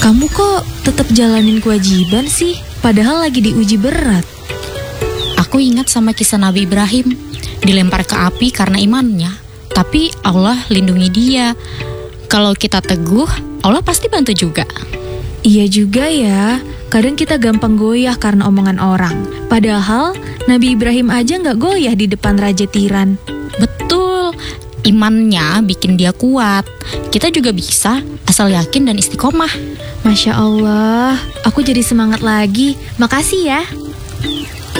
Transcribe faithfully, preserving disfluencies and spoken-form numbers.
Kamu kok tetap jalanin kewajiban sih? Padahal lagi diuji berat. Aku ingat sama kisah Nabi Ibrahim, dilempar ke api karena imannya, tapi Allah lindungi dia. Kalau kita teguh, Allah pasti bantu juga. Iya juga ya, kadang kita gampang goyah karena omongan orang. Padahal Nabi Ibrahim aja gak goyah di depan Raja Tiran. Betul, imannya bikin dia kuat. Kita juga bisa, asal yakin dan istiqomah. Masya Allah, aku jadi semangat lagi. Makasih ya.